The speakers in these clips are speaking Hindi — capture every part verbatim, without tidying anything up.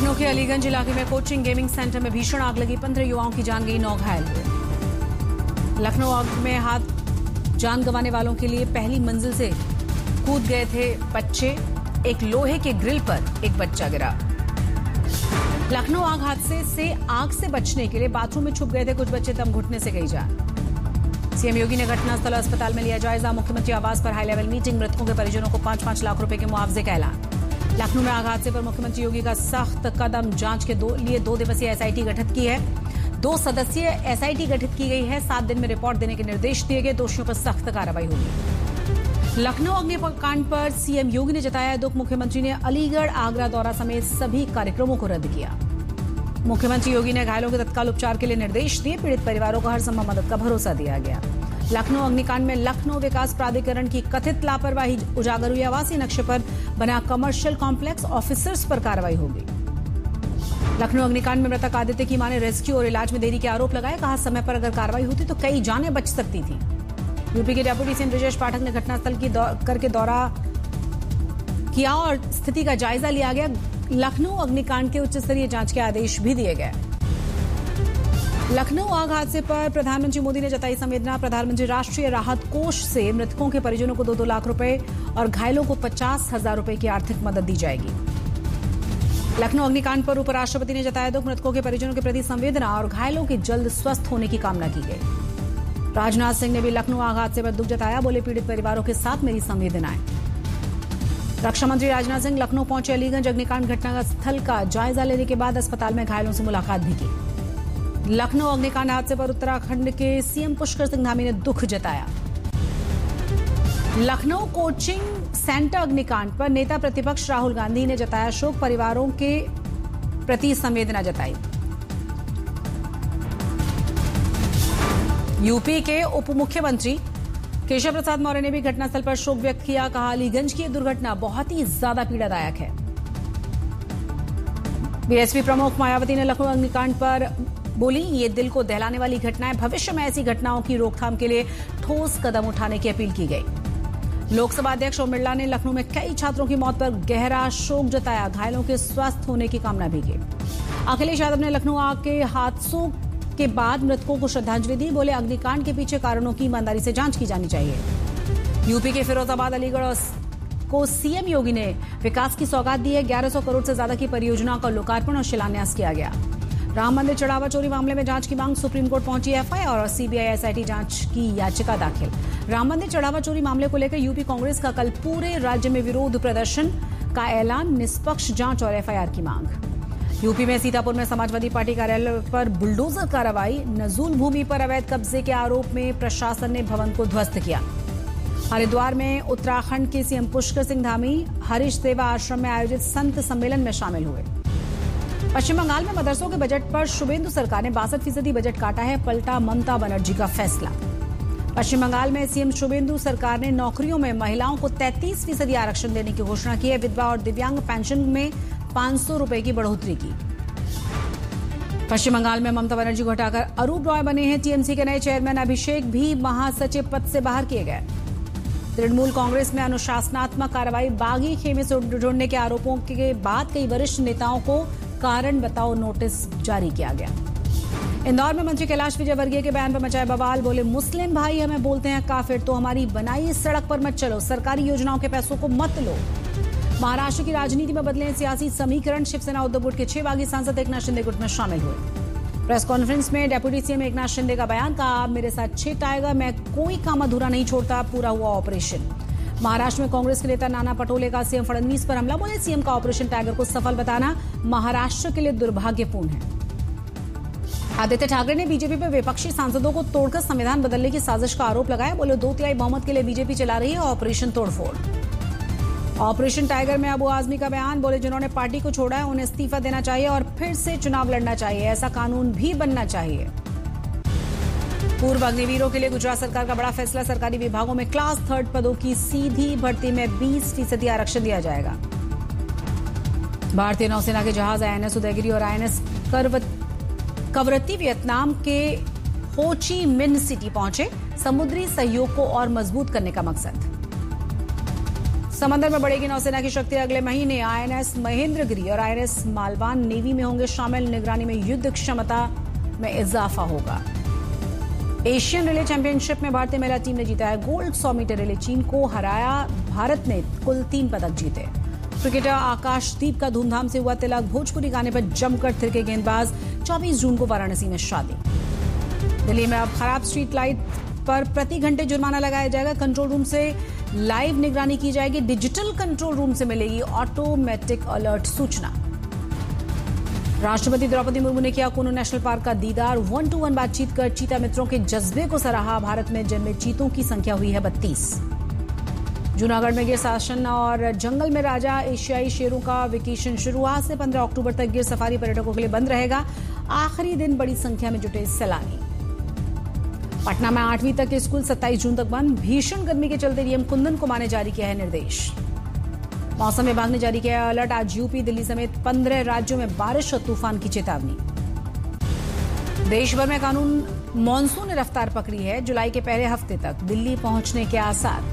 लखनऊ के अलीगंज इलाके में कोचिंग गेमिंग सेंटर में भीषण आग लगी। पंद्रह युवाओं की जान गई, नौ घायल हुए। लखनऊ आग में हाथ जान गंवाने वालों के लिए पहली मंजिल से कूद गए थे बच्चे। एक लोहे के ग्रिल पर एक बच्चा गिरा। लखनऊ आग हादसे से आग से बचने के लिए बाथरूम में छुप गए थे कुछ बच्चे, तब घुटने से गई जान। सीएम योगी ने घटनास्थल अस्पताल में लिया जायजा। मुख्यमंत्री आवास पर हाई लेवल मीटिंग। मृतकों के परिजनों को पांच पांच लाख रुपए के मुआवजे का ऐलान। लखनऊ में आग हादसे पर मुख्यमंत्री योगी का सख्त कदम। जांच के दो, लिए दो दिवसीय एसआईटी गठित की है। दो सदस्यीय एसआईटी गठित की गई है। सात दिन में रिपोर्ट देने के निर्देश दिए गए। दोषियों पर सख्त कार्रवाई होगी। लखनऊ अग्निकांड पर सीएम योगी ने जताया दुख। मुख्यमंत्री ने अलीगढ़ आगरा दौरा समेत सभी कार्यक्रमों को रद्द किया। मुख्यमंत्री योगी ने घायलों के तत्काल उपचार के लिए निर्देश दिए। पीड़ित परिवारों को हर संभव मदद का भरोसा दिया गया। लखनऊ अग्निकांड में लखनऊ विकास प्राधिकरण की कथित लापरवाही उजागर हुई। आवासीय नक्शे पर बना कमर्शियल कॉम्प्लेक्स, ऑफिसर्स पर कार्रवाई होगी। लखनऊ अग्निकांड में मृतक आदित्य की मां ने रेस्क्यू और इलाज में देरी के आरोप लगाए। कहा समय पर अगर कार्रवाई होती तो कई जानें बच सकती थी। यूपी के डिप्टी सीएम ब्रजेश पाठक ने घटनास्थल की दौ, करके दौरा किया और स्थिति का जायजा लिया गया। लखनऊ अग्निकांड के उच्च स्तरीय जांच के आदेश भी दिए गए। लखनऊ आग हादसे पर प्रधानमंत्री मोदी ने जताई संवेदना। प्रधानमंत्री राष्ट्रीय राहत कोष से मृतकों के परिजनों को दो दो लाख रुपए और घायलों को पचास हजार रुपए की आर्थिक मदद दी जाएगी। लखनऊ अग्निकांड पर उपराष्ट्रपति ने जताया दुख। मृतकों के परिजनों के प्रति संवेदना और घायलों के जल्द स्वस्थ होने की कामना की गई। राजनाथ सिंह ने भी लखनऊ आग हादसे पर दुख जताया। बोले पीड़ित परिवारों के साथ मेरी संवेदनाएं। रक्षा मंत्री राजनाथ सिंह लखनऊ पहुंचे। अलीगंज अग्निकांड घटना स्थल का जायजा लेने के बाद अस्पताल में घायलों से मुलाकात भी की। लखनऊ अग्निकांड हादसे पर उत्तराखंड के सीएम पुष्कर सिंह धामी ने दुख जताया। लखनऊ कोचिंग सेंटर अग्निकांड पर नेता प्रतिपक्ष राहुल गांधी ने जताया शोक। परिवारों के प्रति संवेदना जताई। यूपी के उप मुख्यमंत्री केशव प्रसाद मौर्य ने भी घटनास्थल पर शोक व्यक्त किया। कहा अलीगंज की दुर्घटना बहुत ही ज्यादा पीड़ादायक है। बीएसपी प्रमुख मायावती ने लखनऊ अग्निकांड पर बोली ये दिल को दहलाने वाली घटना है। भविष्य में ऐसी घटनाओं की रोकथाम के लिए ठोस कदम उठाने की अपील की गई। लोकसभा अध्यक्ष ओम बिरला ने लखनऊ में कई छात्रों की मौत पर गहरा शोक जताया। घायलों के स्वस्थ होने की कामना भी की। अखिलेश यादव ने लखनऊ आग के हादसों के बाद मृतकों को श्रद्धांजलि दी। बोले अग्निकांड के पीछे कारणों की ईमानदारी से जांच की जानी चाहिए। यूपी के फिरोजाबाद अलीगढ़ को सीएम योगी ने विकास की सौगात दी है। ग्यारह सौ करोड़ से ज्यादा की परियोजनाओं का लोकार्पण और शिलान्यास किया गया। राम मंदिर चढ़ावा चोरी मामले में जांच की मांग। सुप्रीम कोर्ट पहुंची एफआईआर और सीबीआई एसआईटी जांच की याचिका दाखिल। राम मंदिर चढ़ावा चोरी मामले को लेकर यूपी कांग्रेस का कल पूरे राज्य में विरोध प्रदर्शन का ऐलान। निष्पक्ष जांच और एफआईआर की मांग। यूपी में सीतापुर में समाजवादी पार्टी कार्यालय पर बुलडोजर कार्रवाई। नजूल भूमि पर अवैध कब्जे के आरोप में प्रशासन ने भवन को ध्वस्त किया। हरिद्वार में उत्तराखंड के सीएम पुष्कर सिंह धामी हरीश सेवा आश्रम में आयोजित संत सम्मेलन में शामिल हुए। पश्चिम बंगाल में मदरसों के बजट पर शुभेंदु सरकार ने बासठ फीसदी बजट काटा है। पलटा ममता बनर्जी का फैसला। पश्चिम बंगाल में सीएम शुभेंदु सरकार ने नौकरियों में महिलाओं को तैंतीस फीसदी आरक्षण देने की घोषणा की है। विधवा और दिव्यांग पेंशन में पांच सौ रुपए की बढ़ोतरी की। पश्चिम बंगाल में ममता बनर्जी को हटाकर अरूप रॉय बने हैं टीएमसी के नए चेयरमैन। अभिषेक भी महासचिव पद से बाहर किए गए। तृणमूल कांग्रेस में अनुशासनात्मक कार्रवाई। बागी खेमे से जुड़ने के आरोपों के बाद कई वरिष्ठ नेताओं को कारण बताओ नोटिस जारी किया गया। इंदौर में मंत्री कैलाश विजयवर्गीय के बयान पर मचाया बवाल। बोले मुस्लिम भाई हमें बोलते हैं काफिर तो हमारी बनाई सड़क पर मत चलो। सरकारी योजनाओं के पैसों को मत लो। महाराष्ट्र की राजनीति में बदले सियासी समीकरण। शिवसेना उद्धव गुट के छह बागी सांसद एकनाथ शिंदे गुट में शामिल हुए। प्रेस कॉन्फ्रेंस में डेप्यूटी सीएम एकनाथ शिंदे का बयान। कहा मेरे साथ छह टाइगर, मैं कोई काम अधूरा नहीं छोड़ता। पूरा हुआ ऑपरेशन। महाराष्ट्र में कांग्रेस के नेता नाना पटोले का सीएम फडणवीस पर हमला। बोले सीएम का ऑपरेशन टाइगर को सफल बताना महाराष्ट्र के लिए दुर्भाग्यपूर्ण है। आदित्य ठाकरे ने बीजेपी पर विपक्षी सांसदों को तोड़कर संविधान बदलने की साजिश का आरोप लगाया। बोले दो तिहाई बहुमत के लिए बीजेपी चला रही है ऑपरेशन तोड़फोड़। ऑपरेशन टाइगर में अबू आजमी का बयान। बोले जिन्होंने पार्टी को छोड़ा है उन्हें इस्तीफा देना चाहिए और फिर से चुनाव लड़ना चाहिए। ऐसा कानून भी बनना चाहिए। पूर्व अग्निवीरों के लिए गुजरात सरकार का बड़ा फैसला। सरकारी विभागों में क्लास थर्ड पदों की सीधी भर्ती में बीस फीसदी आरक्षण दिया जाएगा। भारतीय नौसेना के जहाज आईएनएस उदयगिरी और आईएनएस कवरत्ती वियतनाम के हो ची मिन्ह सिटी पहुंचे। समुद्री सहयोग को और मजबूत करने का मकसद। समंदर में बढ़ेगी नौसेना की शक्ति। अगले महीने आईएनएस महेंद्रगिरी और आईएनएस मालवान नेवी में होंगे शामिल। निगरानी में युद्ध क्षमता में इजाफा होगा। एशियन रिले चैंपियनशिप में भारतीय महिला टीम ने जीता है गोल्ड। सौ मीटर रिले चीन को हराया। भारत ने कुल तीन पदक जीते। क्रिकेटर आकाशदीप का धूमधाम से हुआ तिलक। भोजपुरी गाने पर जमकर थिरके गेंदबाज। चौबीस जून को वाराणसी में शादी। दिल्ली में अब खराब स्ट्रीट लाइट पर प्रति घंटे जुर्माना लगाया जाएगा। कंट्रोल रूम से लाइव निगरानी की जाएगी। डिजिटल कंट्रोल रूम से मिलेगी ऑटोमेटिक अलर्ट सूचना। राष्ट्रपति द्रौपदी मुर्मू ने किया कुनो नेशनल पार्क का दीदार। वन टू वन बातचीत कर चीता मित्रों के जज्बे को सराहा। भारत में जन्मे चीतों की संख्या हुई है बत्तीस। जूनागढ़ में गिर शासन और जंगल में राजा एशियाई शेरों का वेकेशन शुरू। आज से पंद्रह अक्टूबर तक गिर सफारी पर्यटकों के लिए बंद रहेगा। आखिरी दिन बड़ी संख्या में जुटे सैलानी। पटना में आठवीं तक के स्कूल सत्ताईस जून तक बंद। भीषण गर्मी के चलते डीएम कुंदन कुमार ने जारी किया है निर्देश। मौसम विभाग ने जारी किया अलर्ट। आज यूपी दिल्ली समेत पंद्रह राज्यों में बारिश और तूफान की चेतावनी। देश भर में कानून मॉनसून ने रफ्तार पकड़ी है। जुलाई के पहले हफ्ते तक दिल्ली पहुंचने के आसार।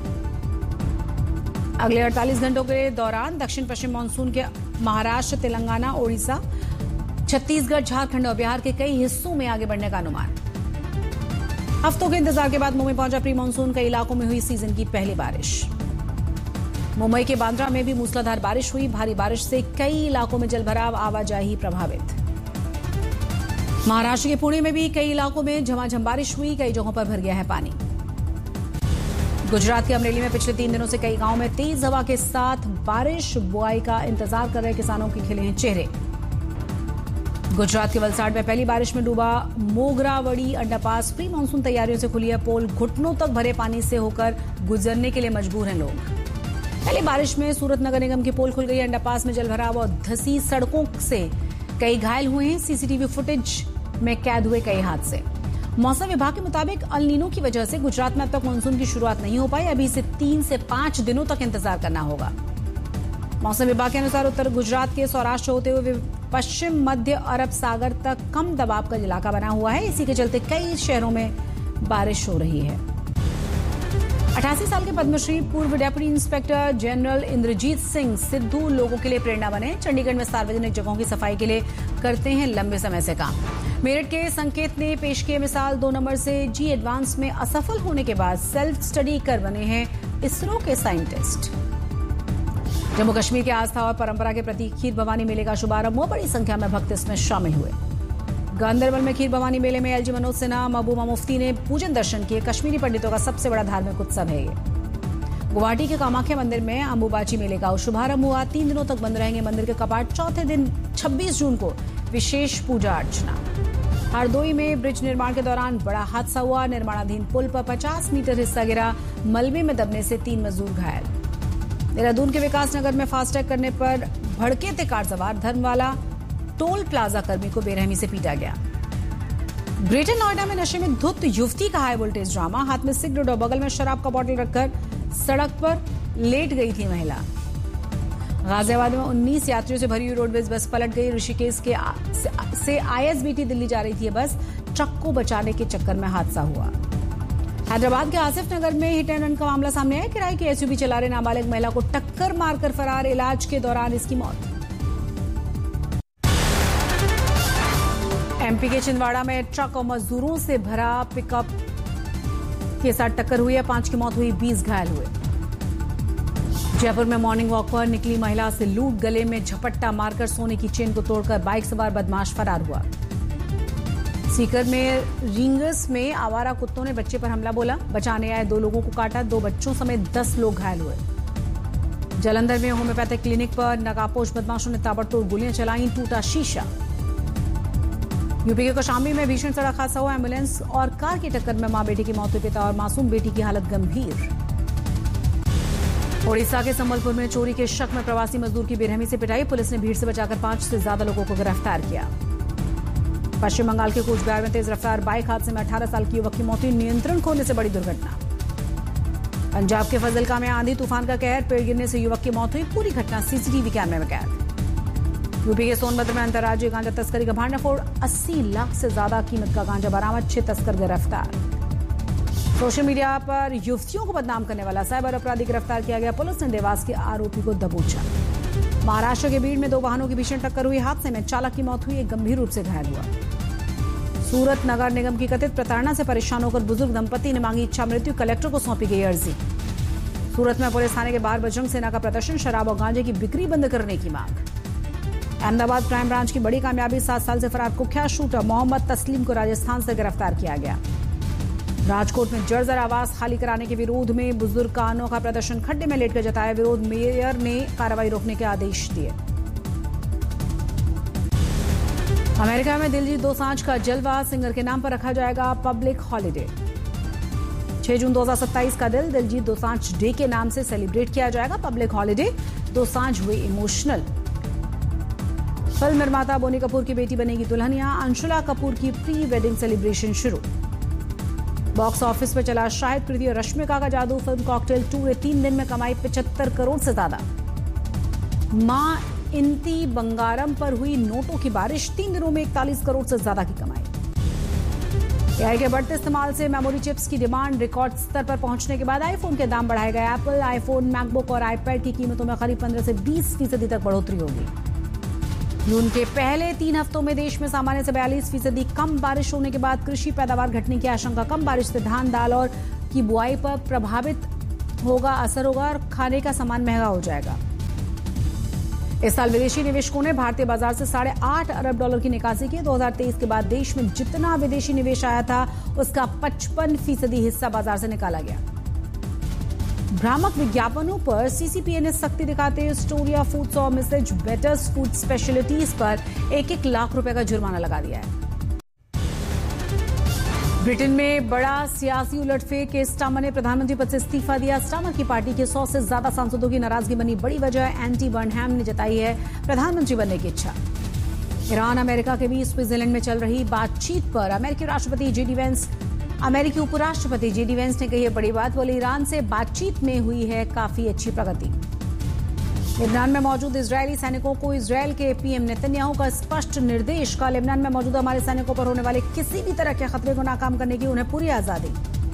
अगले अड़तालीस घंटों के दौरान दक्षिण पश्चिम मॉनसून के महाराष्ट्र, तेलंगाना, ओडिशा, छत्तीसगढ़, झारखंड और बिहार के कई हिस्सों में आगे बढ़ने का अनुमान। हफ्तों के इंतजार के बाद मुंबई पहुंचा प्री मानसून। कई इलाकों में हुई सीजन की पहली बारिश। मुंबई के बांद्रा में भी मूसलाधार बारिश हुई। भारी बारिश से कई इलाकों में जलभराव, आवाजाही प्रभावित। महाराष्ट्र के पुणे में भी कई इलाकों में झमाझम बारिश हुई। कई जगहों पर भर गया है पानी। गुजरात के अमरेली में पिछले तीन दिनों से कई गांवों में तेज हवा के साथ बारिश। बुआई का इंतजार कर रहे किसानों के खिले हैं चेहरे। गुजरात के वलसाड में पहली बारिश में डूबा मोगरावड़ी अंडरपास। प्री मानसून तैयारियों से खुली है पोल। घुटनों तक भरे पानी से होकर गुजरने के लिए मजबूर हैं लोग। पहली बारिश में सूरत नगर निगम की पोल खुल गई। अंडरपास में जलभराव और धसी सड़कों से कई घायल हुए हैं। सीसीटीवी फुटेज में कैद हुए कई हादसे। मौसम विभाग के मुताबिक अल नीनो की वजह से गुजरात में अब तक मानसून की शुरुआत नहीं हो पाई। अभी इसे तीन से पांच दिनों तक इंतजार करना होगा। मौसम विभाग के अनुसार उत्तर गुजरात के सौराष्ट्र होते हुए पश्चिम मध्य अरब सागर तक कम दबाव का इलाका बना हुआ है। इसी के चलते कई शहरों में बारिश हो रही है। अठासी साल के पद्मश्री पूर्व deputy inspector general Indrajit Singh Sidhu लोगों के लिए प्रेरणा बने। चंडीगढ़ में सार्वजनिक जगहों की सफाई के लिए करते हैं लंबे समय से काम। मेरठ के संकेत ने पेश किए मिसाल। दो नंबर से जी एडवांस में असफल होने के बाद सेल्फ स्टडी कर बने हैं इसरो के साइंटिस्ट। जम्मू कश्मीर के आस्था और परंपरा के प्रतीक खीर भवानी मेले का शुभारंभ हुआ। बड़ी संख्या में भक्त इसमें शामिल हुए। गांदरबल में खीर भवानी मेले में एलजी मनोज सिन्हा, महबूबा मुफ्ती ने पूजन दर्शन किए। कश्मीरी पंडितों का सबसे बड़ा धार्मिक उत्सव है ये। गुवाहाटी के कामाख्या मंदिर में अंबुबाची मेले का शुभारंभ हुआ। तीन दिनों तक बंद रहेंगे मंदिर के कपाट। चौथे दिन छब्बीस जून को विशेष पूजा अर्चना। हरदोई में ब्रिज निर्माण के दौरान बड़ा हादसा हुआ। निर्माणाधीन पुल पर पचास मीटर हिस्सा गिरा। मलबे में दबने से तीन मजदूर घायल। देहरादून के विकास नगर में फास्टैग करने पर भड़के थे कार सवार। धर्मवाला टोल प्लाजा कर्मी को बेरहमी से पीटा गया। ग्रेटर नोएडा में नशे में धुत युवती का हाई वोल्टेज ड्रामा। हाथ में सिगरेट और बगल में शराब का बोतल रखकर सड़क पर लेट गई थी महिला। गाजियाबाद में उन्नीस यात्रियों से भरी हुई रोडवेज बस पलट गई। ऋषिकेश के आ, से, से आईएसबीटी दिल्ली जा रही थी बस। ट्रक को बचाने के चक्कर में हादसा हुआ। हैदराबाद के आसिफ नगर में हिट एंड रन का मामला सामने आया। किराए की एसयूवी चला रहे नाबालिग महिला को टक्कर मारकर फरार। इलाज के दौरान इसकी मौत। एमपी के छिंदवाड़ा में ट्रक और मजदूरों से भरा पिकअप के साथ टक्कर हुई है। पांच की मौत हुई, बीस घायल हुए। जयपुर में मॉर्निंग वॉक पर निकली महिला से लूट। गले में झपट्टा मारकर सोने की चेन को तोड़कर बाइक सवार बदमाश फरार हुआ। सीकर में रिंगस में आवारा कुत्तों ने बच्चे पर हमला बोला। बचाने आए दो लोगों को काटा। दो बच्चों समेत दस लोग घायल हुए। जालंधर में होम्योपैथिक क्लिनिक पर नकाबपोश बदमाशों ने ताबड़तोड़ गोलियां चलाई। टूटा शीशा। यूपी के कौशाम्बी में भीषण सड़क हादसा हुआ। एम्बुलेंस और कार की टक्कर में मां बेटी की मौत हुई। पिता और मासूम बेटी की हालत गंभीर। ओडिशा के संबलपुर में चोरी के शक में प्रवासी मजदूर की बेरहमी से पिटाई। पुलिस ने भीड़ से बचाकर पांच से ज्यादा लोगों को गिरफ्तार किया। पश्चिम बंगाल के कूचबिहार में तेज रफ्तार बाइक हादसे में अठारह साल की युवक की मौत हुई। नियंत्रण खोने से बड़ी दुर्घटना। पंजाब के फजलका में आंधी तूफान का कहर। पेड़ गिरने से युवक की मौत हुई। पूरी घटना सीसीटीवी कैमरे में कैद। यूपी के सोनभद्र में अंतर्राज्यीय गांजा तस्करी का भांडाफोड़। अस्सी लाख से ज्यादा कीमत का गांजा बरामद। छह तस्कर गिरफ्तार। सोशल मीडिया पर युवतियों को बदनाम करने वाला साइबर अपराधी गिरफ्तार किया गया। पुलिस ने देवास के आरोपी को दबोचा। महाराष्ट्र के बीड़ में दो वाहनों की भीषण टक्कर हुई। हादसे में चालक की मौत हुई, एक गंभीर रूप से घायल हुआ। सूरत नगर निगम की कथित प्रताड़ना से परेशान होकर बुजुर्ग दंपति ने मांगी इच्छा मृत्यु, कलेक्टर को सौंपी गई अर्जी। सूरत में पुलिस थाने के बाहर बजरंग सेना का प्रदर्शन, शराब और गांजे की बिक्री बंद करने की मांग। अहमदाबाद क्राइम ब्रांच की बड़ी कामयाबी, सात साल से फरार कुख्यात शूटर मोहम्मद तस्लीम को राजस्थान से गिरफ्तार किया गया। राजकोट में जर्जर आवास खाली कराने के विरोध में बुजुर्ग का अनोखा प्रदर्शन, खड्डे में लेटकर जताया विरोध, मेयर ने कार्रवाई रोकने के आदेश दिए। अमेरिका में दिलजीत दोसांझ का जलवा, सिंगर के नाम पर रखा जाएगा पब्लिक हॉलिडे। छह जून दो हज़ार सत्ताईस का दिल दिलजीत दोसांझ डे के नाम से सेलिब्रेट किया जाएगा पब्लिक हॉलिडे। दोसांझ हुए इमोशनल। फिल्म निर्माता बोनी कपूर की बेटी बनेगी दुल्हनिया, अंशुला कपूर की प्री वेडिंग सेलिब्रेशन शुरू। बॉक्स ऑफिस पर चला शाहिद कृति और रश्मिका का जादू, फिल्म कॉकटेल टू ने तीन दिन में कमाई पचहत्तर करोड़ से ज्यादा। मां इंती बंगारम पर हुई नोटों की बारिश, तीन दिनों में इकतालीस करोड़ से ज्यादा की कमाई। एआई के बढ़ते इस्तेमाल से मेमोरी चिप्स की डिमांड रिकॉर्ड स्तर पर पहुंचने के बाद आईफोन के दाम बढ़ाए गए। एप्पल आईफोन, मैकबुक और आईपैड की कीमतों में करीब पंद्रह से बीस फीसदी तक बढ़ोतरी होगी। जून के पहले तीन हफ्तों में देश में सामान्य से बयालीस फीसदी कम बारिश होने के बाद कृषि पैदावार घटने की आशंका। कम बारिश से धान, दाल और की बुआई पर प्रभावित होगा असर होगा और खाने का सामान महंगा हो जाएगा। इस साल विदेशी निवेशकों ने भारतीय बाजार से साढ़े आठ अरब डॉलर की निकासी की। दो हज़ार तेईस के बाद देश में जितना विदेशी निवेश आया था उसका पचपन फीसदी हिस्सा बाजार से निकाला गया। भ्रामक विज्ञापनों पर सीसीपीए ने सख्ती दिखाते स्टोरिया फूड्स और मिसेज बेटर्स फूड स्पेशलिटीज पर एक एक लाख रुपए का जुर्माना लगा दिया है। ब्रिटेन में बड़ा सियासी उलटफेर के स्टामर ने प्रधानमंत्री पद से इस्तीफा दिया। स्टामर की पार्टी के सौ से ज्यादा सांसदों की नाराजगी बनी बड़ी वजह। एंटी बर्नहैम ने जताई है प्रधानमंत्री बनने की इच्छा। ईरान अमेरिका के बीच स्विट्जरलैंड में चल रही बातचीत पर अमेरिकी राष्ट्रपति जेडी वेंस अमेरिकी उपराष्ट्रपति जेडी वेंस ने कही है बड़ी बात, बोले ईरान से बातचीत में हुई है काफी अच्छी प्रगति। लेबनान में मौजूद इजरायली सैनिकों को इजरायल के पीएम नेतन्याहू का स्पष्ट निर्देश का लेबनान में मौजूद हमारे सैनिकों पर होने वाले किसी भी तरह के खतरे को नाकाम करने की उन्हें पूरी आजादी।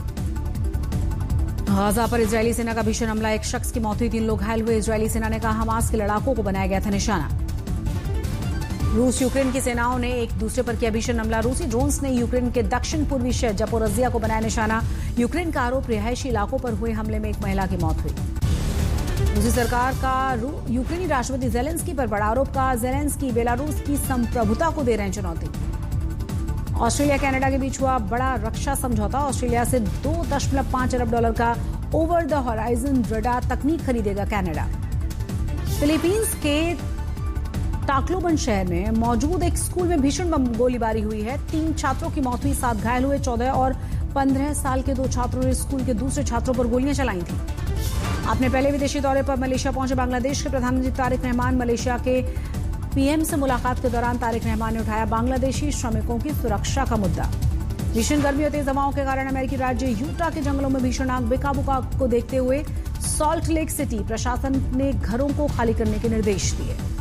गाजा पर इजरायली सेना का भीषण हमला, एक शख्स की मौत हुई, तीन लोग घायल हुए। इजरायली सेना ने कहा हमास के लड़ाकों को बनाया गया था निशाना। रूस यूक्रेन की सेनाओं ने एक दूसरे पर किया भीषण हमला। रूसी ड्रोन्स ने यूक्रेन के दक्षिण पूर्वी शहर जपोरजिया को बनाया निशाना। यूक्रेन का आरोप रिहायशी इलाकों पर हुए हमले में एक महिला की मौत हुई। रूसी सरकार का यूक्रेनी राष्ट्रपति जेलेंस्की पर बड़ा आरोप का। जेलेंस्की बेलारूस की संप्रभुता को दे रहे हैं चुनौती। ऑस्ट्रेलिया कनाडा के बीच हुआ बड़ा रक्षा समझौता। ऑस्ट्रेलिया से दो दशमलव पांच अरब डॉलर का ओवर द हॉराइजन रडार तकनीक खरीदेगा कनाडा। फिलीपींस के टाक्लोबन शहर में मौजूद एक स्कूल में भीषण बम गोलीबारी हुई है। तीन छात्रों की मौत हुई, सात घायल हुए। चौदह और पंद्रह साल के दो छात्रों ने स्कूल के दूसरे छात्रों पर गोलियां चलाई थी। अपने पहले विदेशी दौरे पर मलेशिया पहुंचे बांग्लादेश के प्रधानमंत्री तारिक रहमान। मलेशिया के पीएम से मुलाकात के दौरान तारिक रहमान ने उठाया बांग्लादेशी श्रमिकों की सुरक्षा का मुद्दा। भीषण गर्मी और तेज हवाओं के कारण अमेरिकी राज्य यूटा के जंगलों में भीषण आग। बेकाबू आग को देखते हुए सॉल्ट लेक सिटी प्रशासन ने घरों को खाली करने के निर्देश दिए।